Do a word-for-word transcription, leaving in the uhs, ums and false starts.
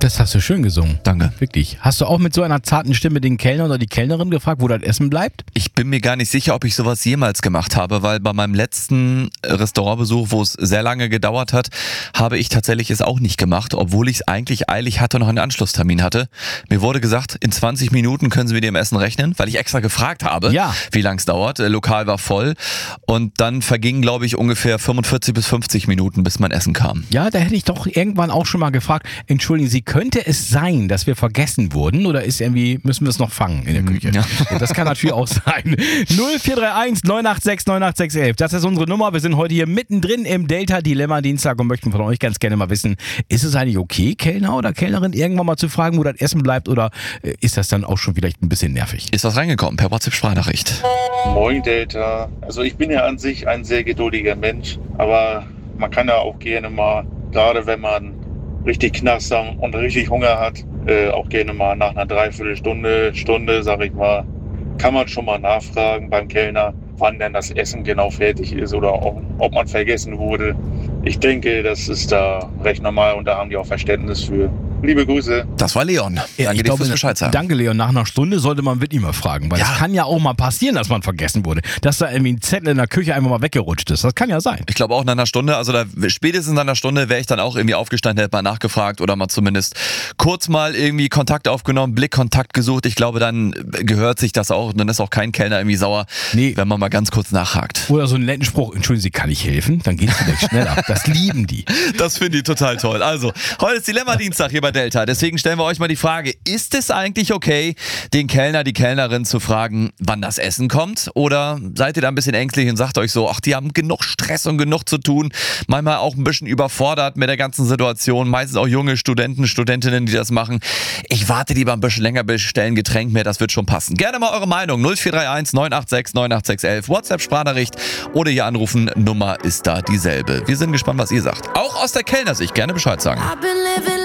Das hast du schön gesungen. Danke. Wirklich. Hast du auch mit so einer zarten Stimme den Kellner oder die Kellnerin gefragt, wo das Essen bleibt? Ich bin mir gar nicht sicher, ob ich sowas jemals gemacht habe, weil bei meinem letzten Restaurantbesuch, wo es sehr lange gedauert hat, habe ich tatsächlich es auch nicht gemacht, obwohl ich es eigentlich eilig hatte und noch einen Anschlusstermin hatte. Mir wurde gesagt, in zwanzig Minuten können Sie mit Ihrem Essen rechnen, weil ich extra gefragt habe, Ja. wie lang es dauert. Der Lokal war voll und dann vergingen, glaube ich, ungefähr fünfundvierzig bis fünfzig Minuten, bis mein Essen kam. Ja, da hätte ich doch irgendwann auch schon mal gefragt, entschuldigen Sie, könnte es sein, dass wir vergessen wurden oder ist irgendwie, müssen wir es noch fangen in der Küche? Ja. Ja, das kann natürlich auch sein. null vier drei eins neun acht sechs neun acht sechs eins, das ist unsere Nummer. Wir sind heute hier mittendrin im Delta-Dilemma-Dienstag und möchten von euch ganz gerne mal wissen, ist es eigentlich okay, Kellner oder Kellnerin irgendwann mal zu fragen, wo das Essen bleibt oder ist das dann auch schon vielleicht ein bisschen nervig? Ist was reingekommen per WhatsApp-Sprachnachricht. Moin Delta. Also ich bin ja an sich ein sehr geduldiger Mensch, aber man kann ja auch gerne mal, gerade wenn man richtig knaster und richtig Hunger hat, äh, auch gerne mal nach einer Dreiviertelstunde, Stunde, sag ich mal, kann man schon mal nachfragen beim Kellner, wann denn das Essen genau fertig ist oder ob, ob man vergessen wurde. Ich denke, das ist da recht normal und da haben die auch Verständnis für. Liebe Grüße. Das war Leon. Ja, Danke ich dir glaube, fürs Bescheid sagen. Danke, Leon. Nach einer Stunde sollte man wirklich mal fragen, weil es Ja. kann ja auch mal passieren, dass man vergessen wurde. Dass da irgendwie ein Zettel in der Küche einfach mal weggerutscht ist. Das kann ja sein. Ich glaube auch nach einer Stunde, also da, spätestens nach einer Stunde wäre ich dann auch irgendwie aufgestanden, hätte mal nachgefragt oder mal zumindest kurz mal irgendwie Kontakt aufgenommen, Blickkontakt gesucht. Ich glaube, dann gehört sich das auch und dann ist auch kein Kellner irgendwie sauer, Nee. wenn man mal ganz kurz nachhakt. Oder so ein netten Spruch, entschuldigen Sie, kann ich helfen? Dann geht es vielleicht schneller. Das lieben die. Das finde ich total toll. Also, heute ist Dilemma-Dienstag hier bei Delta. Deswegen stellen wir euch mal die Frage, ist es eigentlich okay, den Kellner, die Kellnerin zu fragen, wann das Essen kommt? Oder seid ihr da ein bisschen ängstlich und sagt euch so, ach, die haben genug Stress und genug zu tun, manchmal auch ein bisschen überfordert mit der ganzen Situation, meistens auch junge Studenten, Studentinnen, die das machen. Ich warte lieber ein bisschen länger, bestellen Getränk mehr, das wird schon passen. Gerne mal eure Meinung, null vier drei eins neun acht sechs neun acht sechs eins, WhatsApp-Sprachnachricht oder hier anrufen, Nummer ist da dieselbe. Wir sind gespannt, was ihr sagt. Auch aus der Kellnersicht, gerne Bescheid sagen.